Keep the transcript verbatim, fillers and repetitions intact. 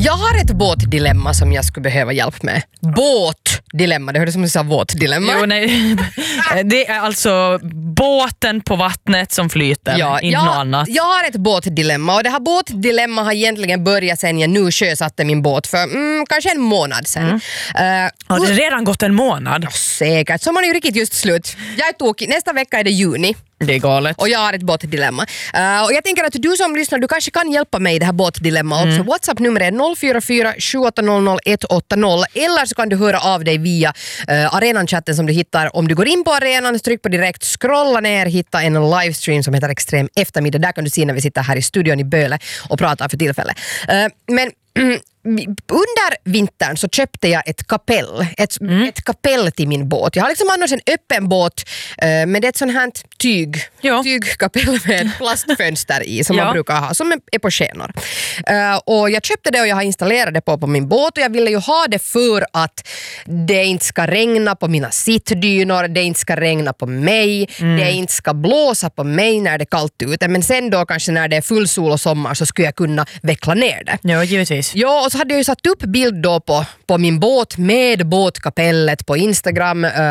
Jag har ett båtdilemma som jag skulle behöva hjälp med. Båtdilemma, det hörde som du sa våtdilemma. Jo, nej. Det är alltså båten på vattnet som flyter, Ja, inte jag, något annat. jag har ett båtdilemma och det här båtdilemma har egentligen börjat sen jag nu sjösatte min båt för mm, kanske en månad sen. Mm. Uh, Har det redan gått en månad? Säkert, så man är ju riktigt just slut. Jag är tokig. Nästa vecka är det juni. Det är galet. Och jag har ett båtdilemma. Uh, och jag tänker att du som lyssnar, du kanske kan hjälpa mig i det här båtdilemma också. Mm. WhatsApp-nummer är noll fyra fyra sju åtta noll noll ett åtta noll. Eller så kan du höra av dig via uh, arenan-chatten som du hittar. Om du går in på arenan, tryck på direkt, scrolla ner, hitta en livestream som heter Extrem eftermiddag. Där kan du se när vi sitter här i studion i Böle och pratar för tillfället. Uh, men mm, under vintern så köpte jag ett kapell ett, mm. ett kapell till min båt. Jag har liksom annars en öppen båt uh, men det är ett sånt här tyg ja. tygkapell med plastfönster i som ja. man brukar ha, som är på skenor. Uh, och jag köpte det och jag har installerat det på, på min båt och jag ville ju ha det för att det inte ska regna på mina sittdynor, det inte ska regna på mig, mm. det inte ska blåsa på mig när det är kallt ute, men sen då kanske när det är full sol och sommar så skulle jag kunna veckla ner det. Ja, givetvis. Ja, och så hade jag ju satt upp bild då på, på min båt med båtkapellet på Instagram.